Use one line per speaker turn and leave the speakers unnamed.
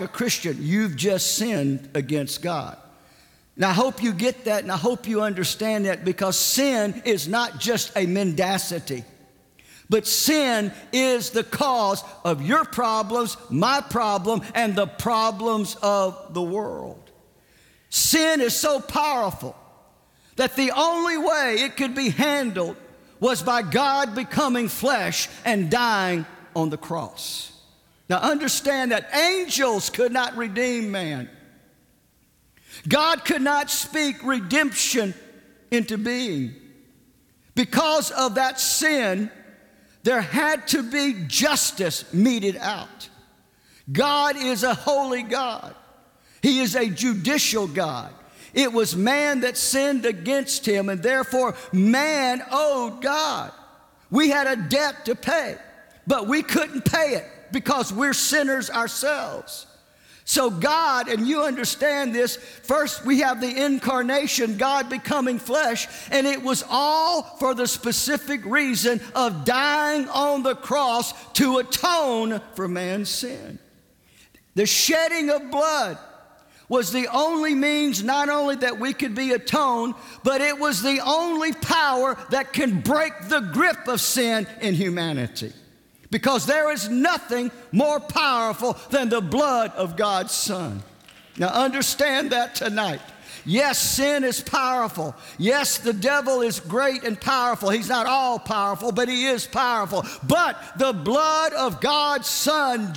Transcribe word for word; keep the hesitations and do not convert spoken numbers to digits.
a Christian, you've just sinned against God. And I hope you get that, and I hope you understand that, because sin is not just a mendacity, but sin is the cause of your problems, my problem, and the problems of the world. Sin is so powerful that the only way it could be handled was by God becoming flesh and dying on the cross. Now understand that angels could not redeem man. God could not speak redemption into being. Because of that sin, there had to be justice meted out. God is a holy God. He is a judicial God. It was man that sinned against him, and therefore man owed God. We had a debt to pay, but we couldn't pay it because we're sinners ourselves. So God, and you understand this, first we have the incarnation, God becoming flesh, and it was all for the specific reason of dying on the cross to atone for man's sin. The shedding of blood was the only means not only that we could be atoned, but it was the only power that can break the grip of sin in humanity. Because there is nothing more powerful than the blood of God's Son. Now understand that tonight. Yes, sin is powerful. Yes, the devil is great and powerful. He's not all powerful, but he is powerful. But the blood of God's Son,